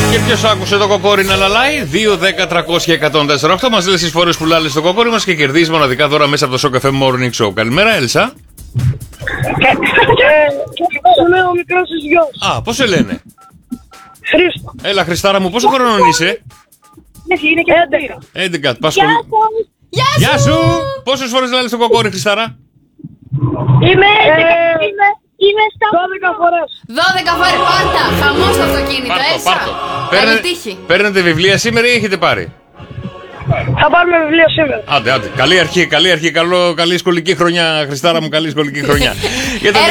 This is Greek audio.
Και ποιος άκουσε το κοκόρι να λαλάει? 2-10-300-104-8. Μας λέει τις φορές που λάλες το κοκόρι μας και κερδίζει μοναδικά δώρα μέσα από το Show Cafe Morning Show. Καλημέρα, Έλσα. Σου λέω ο μικρός της γιος. Α, πώς σε λένε? Χρήστο. Έλα, Χριστάρα μου, πόσο χρόνο είσαι? Είναι και 11. 11. Γεια σου! Πόσες φορές λάλες το κοκόρι, Χριστάρα? Είμαι στα 12 φορές. 12 φορές. Πάρτα. Χαμός το αυτοκίνητο, Έλσα. Πάρτο. Καλή τύχη. Παίρνετε βιβλία σήμερα ή έχετε πάρει? Θα πάρουμε βιβλίο σήμερα. Άντε. Καλή αρχή. Καλή σχολική χρονιά, Χριστάρα μου, καλή σχολική χρονιά.